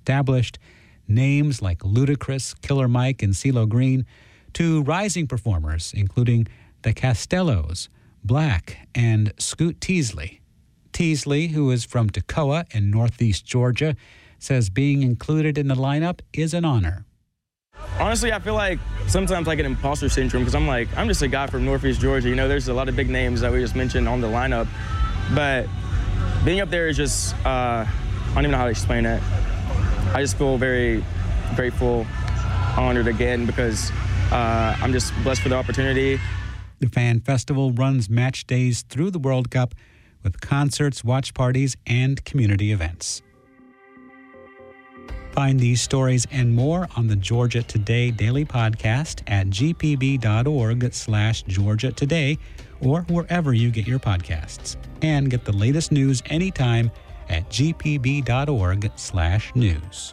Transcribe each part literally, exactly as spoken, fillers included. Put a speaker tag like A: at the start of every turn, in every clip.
A: established names like Ludacris, Killer Mike, and CeeLo Green, to rising performers including the Castellos, Black, and Scoot Teasley. Teasley, who is from Toccoa in northeast Georgia, says being included in the lineup is an honor.
B: Honestly, I feel like sometimes like an imposter syndrome because I'm like, I'm just a guy from northeast Georgia. You know, there's a lot of big names that we just mentioned on the lineup. But being up there is just, uh, I don't even know how to explain it. I just feel very grateful, honored again because uh, I'm just blessed for the opportunity.
A: The Fan Festival runs match days through the World Cup with concerts, watch parties, and community events. Find these stories and more on the Georgia Today Daily Podcast at gpb.org slash Georgia Today or wherever you get your podcasts. And get the latest news anytime at gpb.org slash news.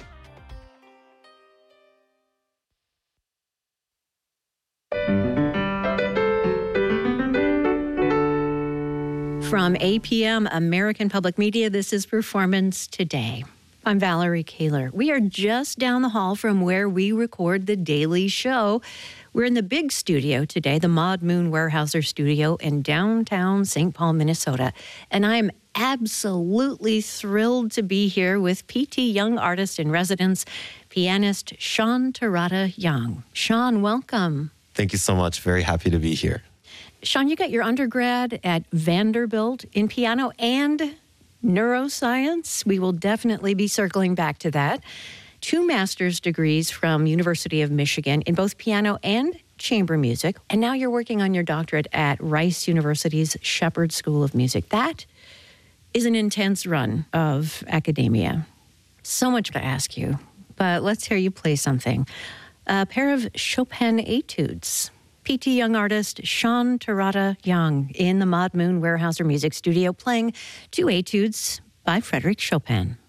C: From A P M American Public Media, this is Performance Today. I'm Valerie Kaler. We are just down the hall from where we record The Daily Show. We're in the big studio today, the Maud Moon Weyerhaeuser Studio in downtown Saint Paul, Minnesota. And I'm absolutely thrilled to be here with P T Young Artist in Residence, pianist Sean Terada Young. Sean, welcome.
D: Thank you so much. Very happy to be here.
C: Sean, you got your undergrad at Vanderbilt in piano and neuroscience. We will definitely be circling back to that. Two master's degrees from University of Michigan in both piano and chamber music. And now you're working on your doctorate at Rice University's Shepherd School of Music. That is an intense run of academia. So much to ask you, but let's hear you play something. A pair of Chopin etudes. P T Young artist Sean Terada Young in the Maud Moon Weyerhaeuser Music Studio playing two etudes by Frédéric Chopin.